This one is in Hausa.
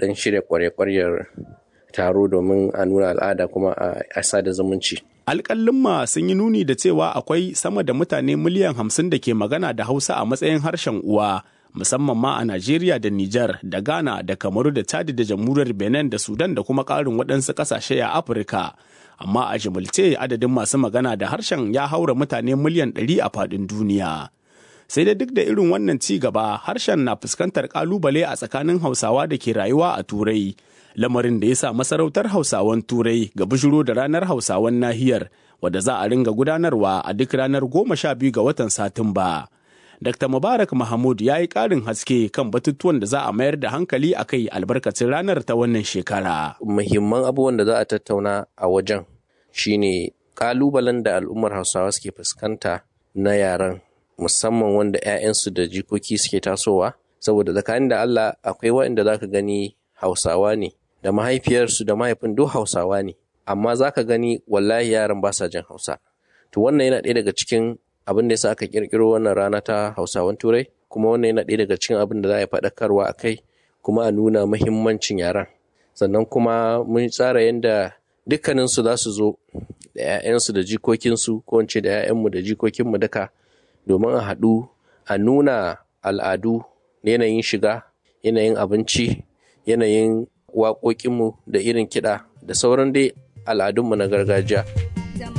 ɗan shirya ƙwarya-ƙwaryar taro domin a nuna al'ada kuma a sada zumunci. Alƙalin sun yi nuni da cewa akwai sama da mutane miliyan 50 da ke magana da Hausa a matsayin harshen uwa, musamman ma a Najeriya da Nijar da Ghana da Kamaru da Chad da Jamhuriyar Benin da Sudan da kuma ƙarin waɗansu ƙasashe a Afirka. Amma a jimilce adadin masu magana da harshen ya haura mutane miliyan 100 a faɗin duniya. Sai dai duk da irin wannan ci gaba, harshen na fuskantar ƙalubale a tsakanin Hausawa da ke rayuwa a Turai. Lamarin da ya sa masarautar Hausawan Turai ga bishiro da ranar Hausawan nahiyar wadda za a ringa gudanarwa a duk ranar 12 ga watan Satumba. Dr. Mubarak Mahmud ya yi ƙarin haske kan batutuwan da za a mayar da hankali a kai albarkacin ranar ta wannan shekara. Muhimman abubuwan da za a tattauna a wajen shine ƙalubalen da al'ummar Hausawa suke fuskanta na yaren, musamman wanda 'ya'yansu da jikoki suke tasowa, saboda tsakanin da Allah akwai waɗanda za ka gani Hausawa ne, da mahaifiyarsu da mahaifin duk Hausawa ne, amma za ka gani wallahi yaran ba sa jin Hausa. To wannan yana ɗaya daga cikin abin da ya sa aka ƙirƙiro wannan rana ta Hausawan Turai, kuma wannan yana ɗaya daga cikin abin da za a yi faɗakarwa a kai, kuma a nuna muhimmancin yaran. Sannan kuma mun tsara yadda dukkaninsu za su zo da 'ya'yansu da jikokinsu, ko in ce da 'ya'yanmu da jikokinmu duka, domin a haɗu a nuna al'adu, yanayin shiga, yanayin abinci, yanayin waƙoƙinmu da irin kiɗa da sauran dai al'adunmu na gargajiya.